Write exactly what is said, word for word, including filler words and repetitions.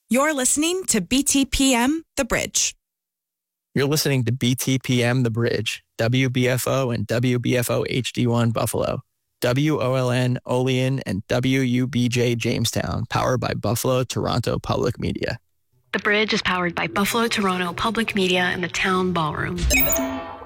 You're listening to B T P M The Bridge. You're listening to B T P M The Bridge, W B F O and W B F O H D one Buffalo, W O L N Olean, and W U B J Jamestown, powered by Buffalo Toronto Public Media. The Bridge is powered by Buffalo Toronto Public Media and the Town Ballroom.